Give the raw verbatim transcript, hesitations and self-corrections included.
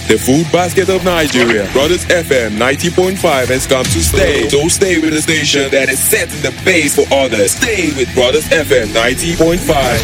the food basket of Nigeria. Brothers F M ninety point five has come to stay. So stay with the station that is setting the pace for others. Stay with Brothers F M ninety point five.